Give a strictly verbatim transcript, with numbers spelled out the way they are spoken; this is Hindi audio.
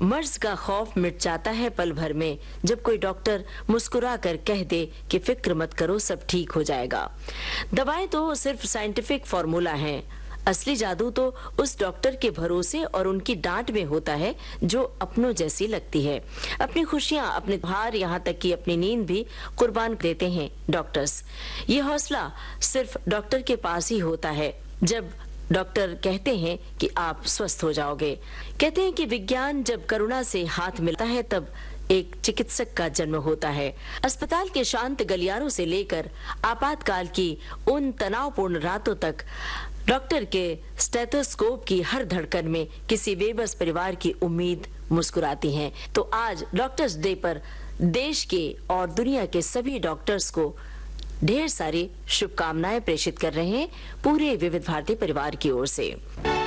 मर्ज का खौफ मिट जाता है पल भर में जब कोई डॉक्टर मुस्कुरा कर कह दे कि फिक्र मत करो, सब ठीक हो जाएगा। दवाएं तो सिर्फ साइंटिफिक फॉर्मूला हैं, असली जादू तो उस डॉक्टर के भरोसे और उनकी डांट में होता है जो अपनों जैसी लगती है। अपनी खुशियां, अपने त्योहार, यहाँ तक कि अपनी नींद भी कुर्बान देते हैं डॉक्टर्स। ये हौसला सिर्फ डॉक्टर के पास ही होता है जब डॉक्टर कहते हैं कि आप स्वस्थ हो जाओगे। कहते हैं कि विज्ञान जब करुणा से हाथ मिलता है तब एक चिकित्सक का जन्म होता है। अस्पताल के शांत गलियारों से लेकर आपातकाल की उन तनावपूर्ण रातों तक डॉक्टर के स्टेथोस्कोप की हर धड़कन में किसी बेबस परिवार की उम्मीद मुस्कुराती है। तो आज डॉक्टर्स डे पर देश के और दुनिया के सभी डॉक्टर्स को ढेर सारी शुभकामनाएं प्रेषित कर रहे हैं पूरे विविध भारती परिवार की ओर से।